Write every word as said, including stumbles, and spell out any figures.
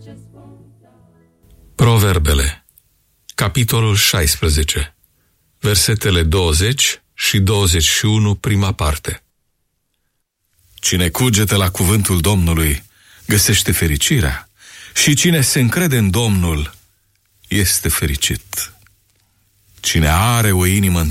Proverbele, capitolul șaisprezece, versetele douăzeci și douăzeci și unu, prima parte. Cine cugete la cuvântul Domnului găsește fericirea și cine se încrede în Domnul este fericit. Cine are o inimă